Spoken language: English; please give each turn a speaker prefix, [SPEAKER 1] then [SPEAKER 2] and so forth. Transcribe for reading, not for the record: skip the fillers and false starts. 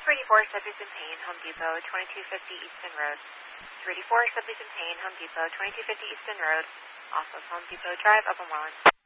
[SPEAKER 1] 284 Subleton Payne, Home Depot, 2250 Easton Road. 284 Subleton Payne, Home Depot, 2250 Easton Road, off of Home Depot Drive, Upper Moreland.